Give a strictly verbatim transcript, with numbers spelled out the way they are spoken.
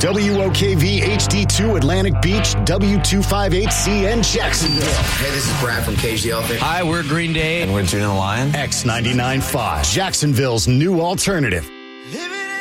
W O K V H D two Atlantic Beach, W two fifty-eight C N Jacksonville. Hey, this is Brad from Cage the Elephant. Hi, we're Green Day. And we're June the Lion. X ninety-nine point five, Jacksonville's new alternative. Living